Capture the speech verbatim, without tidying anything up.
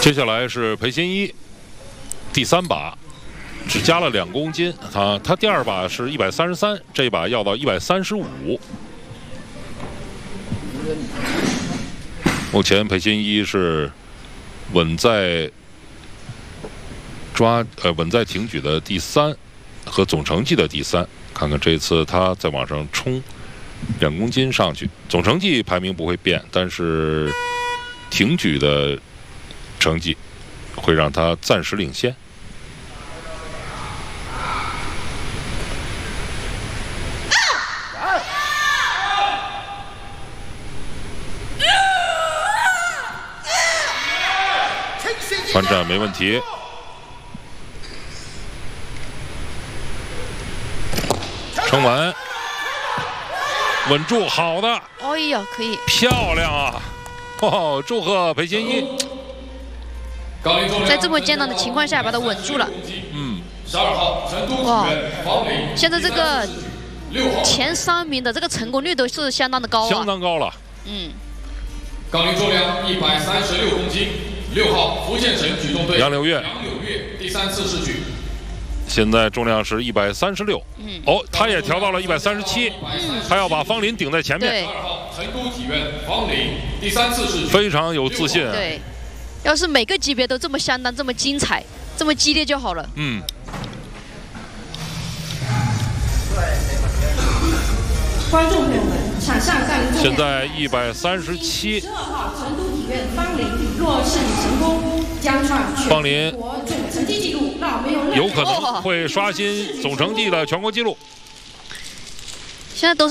接下来是裴新一第三把，只加了两公斤。他他第二把是一百三十三，这把要到一百三十五。目前裴新一是稳在抓呃稳在挺举的第三和总成绩的第三。看看这次他再往上冲两公斤上去，总成绩排名不会变，但是挺举的成绩会让他暂时领先。翻站没问题，撑稳，稳住，好的， 哎呀，可以， 漂亮啊！哦，祝贺裴新一， 在这么艰难的情况下把它稳住了。 嗯， 哇，现在这个前三名的这个成功率都是相当的高啊， 相当高了。 嗯， 杠铃重量一百三十六公斤。六号福建省举重队杨柳月， 杨柳月第三次试举， 现在重量是一百三十六。 嗯， 哦，他也调到了一百三十七，他要把方林顶在前面。 对， 二号成都体院方林第三次试举， 非常有自信。 对，要是每个级别都这么相当、这么精彩、这么激烈就好了。 嗯。 观众朋友们，场上杠铃重量现在一百三十七。 十二号成都体院方林若胜成功，将创全国总成绩纪录。那我们用有可能会刷新总成绩的全国纪录。 现在都是。